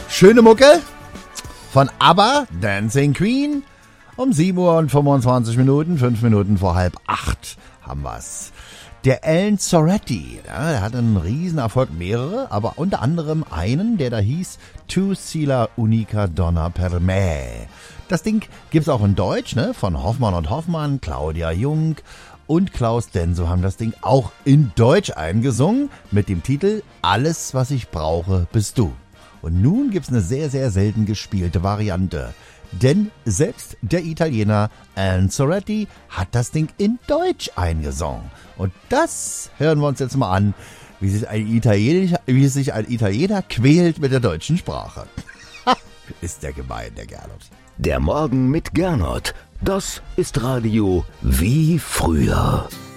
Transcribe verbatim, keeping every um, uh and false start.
Schöne Mucke von ABBA, Dancing Queen. Um sieben Uhr und fünfundzwanzig Minuten, fünf Minuten vor halb acht haben wir's. Der Alan Soretti, ja, der hat einen Riesenerfolg, mehrere, aber unter anderem einen, der da hieß Tu Sila Unica Donna per me. Das Ding gibt's auch in Deutsch, ne, von Hoffmann und Hoffmann, Claudia Jung und Klaus Denso haben das Ding auch in Deutsch eingesungen mit dem Titel Alles, was ich brauche, bist du. Und nun gibt's eine sehr, sehr selten gespielte Variante. Denn selbst der Italiener Alan Soretti hat das Ding in Deutsch eingesungen. Und das hören wir uns jetzt mal an, wie sich ein Italiener, wie sich ein Italiener quält mit der deutschen Sprache. Ist der gemein, der Gernot. Der Morgen mit Gernot. Das ist Radio wie früher.